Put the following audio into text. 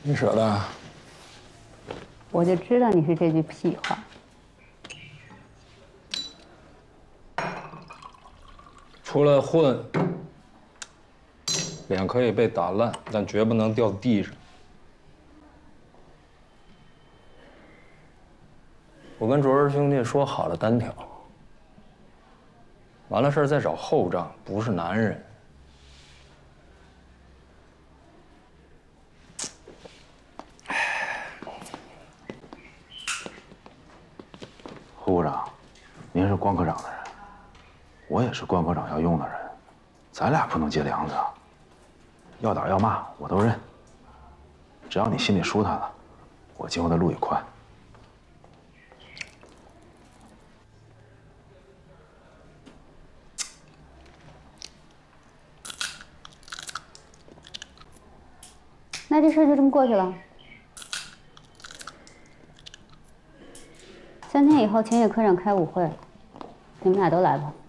你舍得？ 我就知道你是这句屁话。 出来混，脸可以被打烂，但绝不能掉地上。我跟卓儿兄弟说好了单挑，完了事儿再找后账，不是男人。 胡部长，您是关科长的人，我也是关科长要用的人，咱俩不能结梁子啊。要打要骂我都认，只要你心里舒坦了，我今后的路也宽。 那这事儿就这么过去了。3天以后，田野科长开舞会，你们俩都来吧。